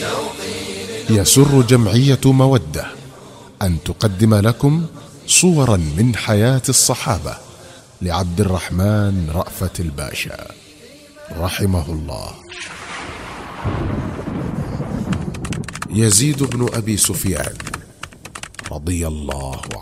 يسر جمعية مودة أن تقدم لكم صورا من حياة الصحابة لعبد الرحمن رأفت الباشا رحمه الله. يزيد بن أبي سفيان رضي الله عنه.